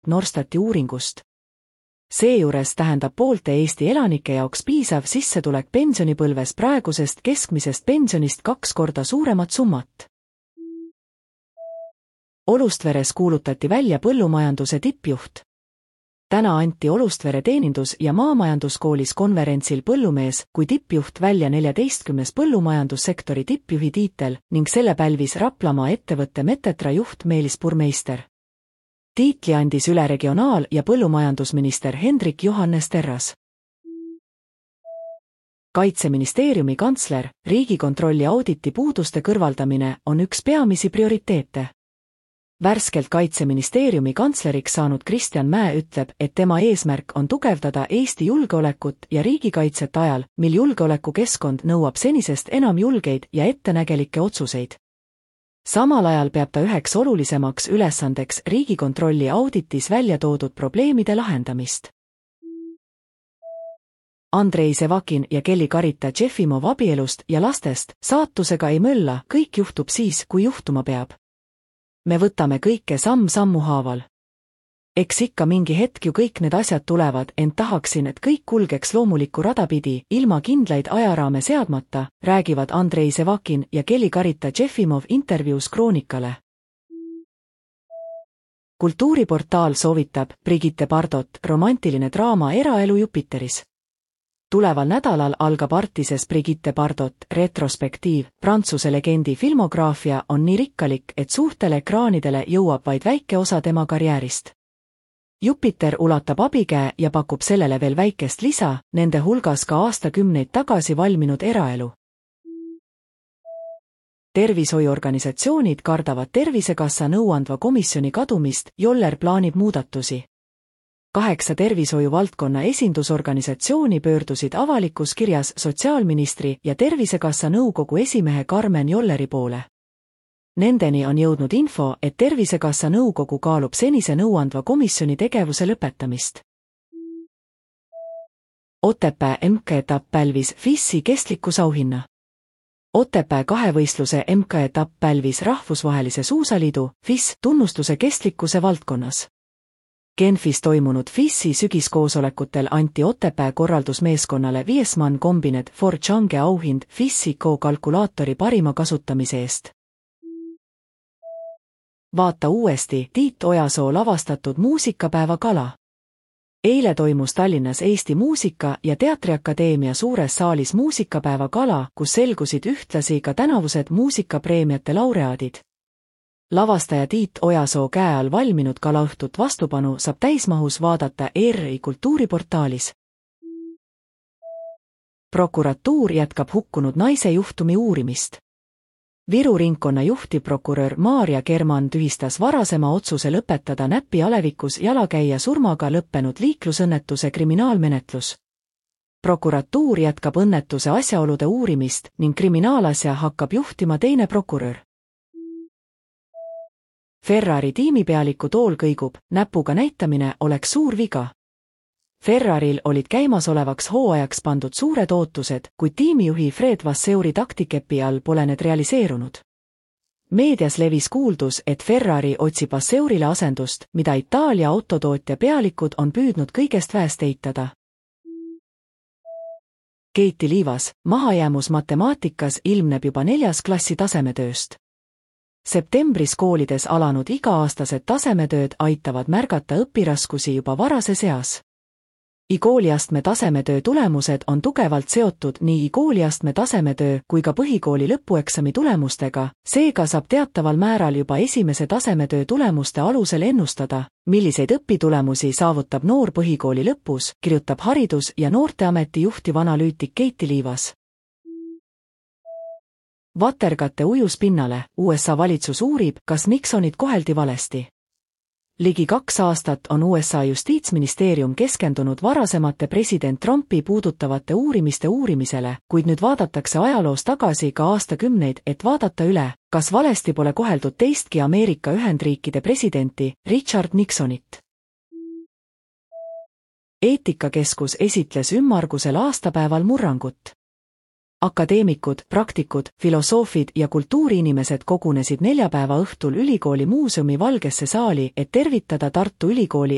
Norstati uuringust. Seejuures tähendab poolte Eesti elanike jaoks piisav sissetulek pensionipõlves praegusest keskmisest pensionist 2 korda suuremat summat. Olustveres kuulutati välja põllumajanduse tippjuht. Täna anti Olustvere teenindus- ja maamajanduskoolis konverentsil põllumees kui tippjuht välja 14. põllumajandussektori tippjuhi tiitel ning selle pälvis Raplamaa ettevõtte Metetra juht Meelis Purmeister. Tiitli andis üle regionaal- ja põllumajandusminister Hendrik Johannes Terras. Kaitseministeeriumi kantsler, Riigikontrolli auditi puuduste kõrvaldamine on üks peamisi prioriteete. Värskelt Kaitseministeeriumi kantsleriks saanud Kristjan Mäe ütleb, et tema eesmärk on tugevdada Eesti julgeolekut ja riigikaitset ajal, mil julgeolekukeskkond nõuab senisest enam julgeid ja ettenägelikke otsuseid. Samal ajal peab ta üheks olulisemaks ülesandeks Riigikontrolli auditis välja toodud probleemide lahendamist. Andrei Sevakin ja Kelly Karita Jefimov abielust ja lastest saatusega ei mölla, kõik juhtub siis, kui juhtuma peab. Me võtame kõike samm-sammu haaval. Eks ikka mingi hetk ju kõik need asjad tulevad, ent tahaksin, et kõik kulgeks loomulikku rada pidi, ilma kindlaid ajaraame seadmata, räägivad Andrei Sevakin ja Kelly Karita Jefimov intervjuus Kroonikale. Kultuuriportaal soovitab Brigitte Bardot romantiline draama Eraelu Jupiteris. Tuleval nädalal algab Artises Brigitte Bardot retrospektiiv. Prantsuse legendi filmograafia on nii rikkalik, et suurtele ekraanidele jõuab vaid väike osa tema karjäärist. Jupiter ulatab abikäe ja pakub sellele veel väikest lisa, nende hulgas ka aastakümneid tagasi valminud Eraelu. Tervishoiuorganisatsioonid kardavad Tervisekassa nõuandva komisjoni kadumist, Joller plaanib muudatusi. 8 tervishoiuvaldkonna esindusorganisatsiooni pöördusid avalikus kirjas sotsiaalministri ja Tervisekassa nõukogu esimehe Karmen Jolleri poole. Nendeni on jõudnud info, et Tervisekassa nõukogu kaalub senise nõuandva komisjoni tegevuse lõpetamist. Otepää MK-etapp pälvis FIS-i kestlikkusauhinna. Otepää kahevõistluse MK-etapp pälvis Rahvusvahelise Suusaliidu FIS tunnustuse kestlikkuse valdkonnas. Genfis toimunud FIS-i sügiskoosolekutel anti Otepää korraldusmeeskonnale Viesmann Combinet for Change auhind FIS-i kalkulaatori parima kasutamise eest. Vaata uuesti Tiit Ojasoo lavastatud muusikapäeva gala. Eile toimus Tallinnas Eesti Muusika- ja Teatriakadeemia suures saalis muusikapäeva gala, kus selgusid ühtlasi ka tänavused muusikapreemiate laureaadid. Lavastaja Tiit Ojasoo käe all valminud galaõhtut vastupanu saab täismahus vaadata ERR-i kultuuriportaalis. Prokuratuur jätkab hukkunud naise juhtumi uurimist. Viru ringkonna juhtivprokurör Maarja Kerman tühistas varasema otsuse lõpetada Näpi alevikus jalakäija surmaga lõppenud liiklusõnnetuse kriminaalmenetlus. Prokuratuur jätkab õnnetuse asjaolude uurimist ning kriminaalasja hakkab juhtima teine prokurör. Ferrari tiimipealiku tool kõigub, näpuga näitamine oleks suur viga. Ferraril olid käimasolevaks hooajaks pandud suured ootused, kuid tiimijuhi Fred Vasseuri taktikepi all pole need realiseerunud. Meedias levis kuuldus, et Ferrari otsib Vasseurile asendust, mida Itaalia autotootja pealikud on püüdnud kõigest väest eitada. Keiti Liivas, mahajäämus matemaatikas ilmneb juba 4. klassi tasemetööst. Septembris koolides alanud iga-aastased tasemetööd aitavad märgata õpiraskusi juba varases eas. IKooliastme tasemetöö tulemused on tugevalt seotud nii IKooliastme tasemetöö kui ka põhikooli lõpueksami tulemustega, seega saab teataval määral juba esimese tasemetöö tulemuste alusel ennustada, milliseid õpitulemusi saavutab noor põhikooli lõpus, kirjutab Haridus- ja Noorteameti juhtiv analüütik Keiti Liivas. Watergatte ujus pinnale, USA valitsus uurib, kas Nixonit koheldi valesti. Ligi 2 aastat on USA justiitsministeerium keskendunud varasemate president Trumpi puudutavate uurimiste uurimisele, kuid nüüd vaadatakse ajaloos tagasi ka aastakümneid, et vaadata üle, kas valesti pole koheldud teistki Ameerika Ühendriikide presidenti, Richard Nixonit. Eetikakeskus esitles ümmargusel aastapäeval murrangut. Akadeemikud, praktikud, filosoofid ja kultuuriinimesed kogunesid neljapäeva õhtul ülikooli muuseumi Valgesse saali, et tervitada Tartu Ülikooli